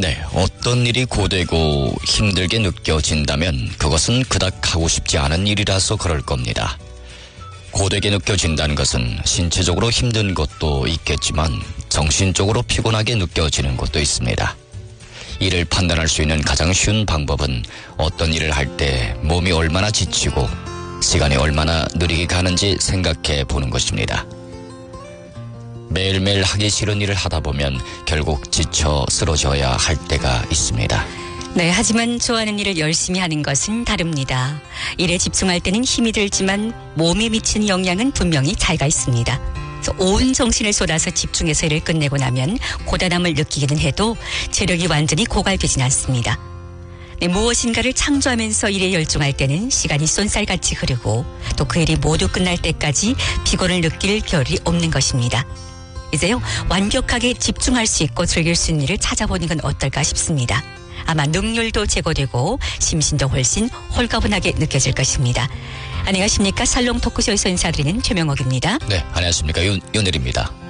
네, 어떤 일이 고되고 힘들게 느껴진다면 그것은 그닥 하고 싶지 않은 일이라서 그럴 겁니다. 고되게 느껴진다는 것은 신체적으로 힘든 것도 있겠지만 정신적으로 피곤하게 느껴지는 것도 있습니다. 이를 판단할 수 있는 가장 쉬운 방법은 어떤 일을 할 때 몸이 얼마나 지치고 시간이 얼마나 느리게 가는지 생각해 보는 것입니다. 매일매일 하기 싫은 일을 하다 보면 결국 지쳐 쓰러져야 할 때가 있습니다. 네, 하지만 좋아하는 일을 열심히 하는 것은 다릅니다. 일에 집중할 때는 힘이 들지만 몸에 미치는 영향은 분명히 차이가 있습니다. 온 정신을 쏟아서 집중해서 일을 끝내고 나면 고단함을 느끼기는 해도 체력이 완전히 고갈되진 않습니다. 네, 무엇인가를 창조하면서 일에 열중할 때는 시간이 쏜살같이 흐르고 또 그 일이 모두 끝날 때까지 피곤을 느낄 겨를이 없는 것입니다. 이제요, 완벽하게 집중할 수 있고 즐길 수 있는 일을 찾아보는 건 어떨까 싶습니다. 아마 능률도 제고되고 심신도 훨씬 홀가분하게 느껴질 것입니다. 안녕하십니까. 살롱 토크쇼에서 인사드리는 최명옥입니다. 네, 안녕하십니까. 윤일입니다.